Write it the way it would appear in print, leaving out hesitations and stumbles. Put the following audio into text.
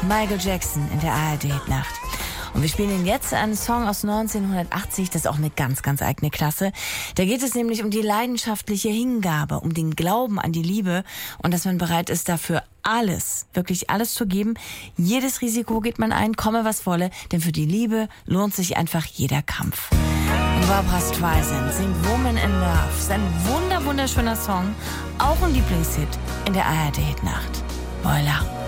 Michael Jackson in der ARD-Nacht. Und wir spielen Ihnen jetzt einen Song aus 1980, das ist auch eine ganz, ganz eigene Klasse. Da geht es nämlich um die leidenschaftliche Hingabe, um den Glauben an die Liebe und dass man bereit ist, dafür alles, wirklich alles zu geben. Jedes Risiko geht man ein, komme was wolle, denn für die Liebe lohnt sich einfach jeder Kampf. Und Barbra Streisand singt Woman in Love. Das ist ein wunderschöner Song, auch ein Lieblingshit in der ARD-Nacht. Voilà.